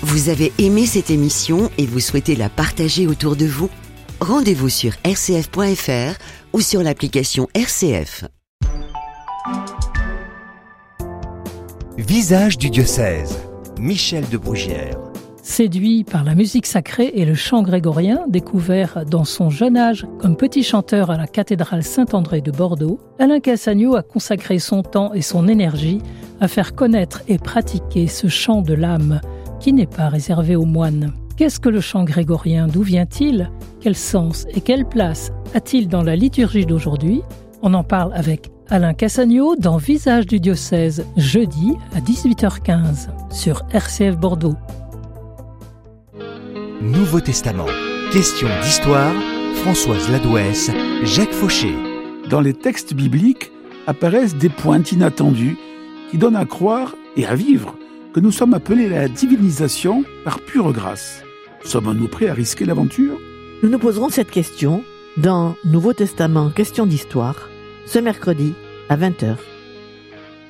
Vous avez aimé cette émission et vous souhaitez la partager autour de vous? Rendez-vous sur rcf.fr ou sur l'application RCF. Visage du diocèse, Michel de Brugière. Séduit par la musique sacrée et le chant grégorien, découvert dans son jeune âge comme petit chanteur à la cathédrale Saint-André de Bordeaux, Alain Cassagno a consacré son temps et son énergie à faire connaître et pratiquer ce chant de l'âme qui n'est pas réservé aux moines. Qu'est-ce que le chant grégorien? D'où vient-il? Quel sens et quelle place a-t-il dans la liturgie d'aujourd'hui? On en parle avec Alain Cassagno dans Visage du diocèse, jeudi à 18h15 sur RCF Bordeaux. Nouveau Testament. Question d'histoire, Françoise Ladouès, Jacques Fauché. Dans les textes bibliques apparaissent des points inattendus qui donnent à croire et à vivre que nous sommes appelés à la divinisation par pure grâce. Sommes-nous prêts à risquer l'aventure? Nous nous poserons cette question dans Nouveau Testament, question d'histoire, ce mercredi à 20h.